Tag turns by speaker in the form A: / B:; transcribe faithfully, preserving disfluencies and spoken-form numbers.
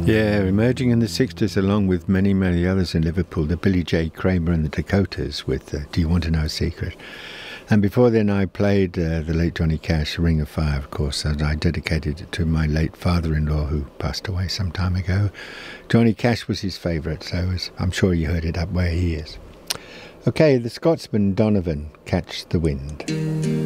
A: Yeah, emerging in the sixties along with many, many others in Liverpool, the Billy J. Kramer and the Dakotas with uh, Do You Want to Know a Secret? And before then I played uh, the late Johnny Cash, Ring of Fire, of course, and I dedicated it to my late father-in-law who passed away some time ago. Johnny Cash was his favourite, so was, I'm sure you heard it up where he is. Okay, the Scotsman Donovan, Catch the Wind.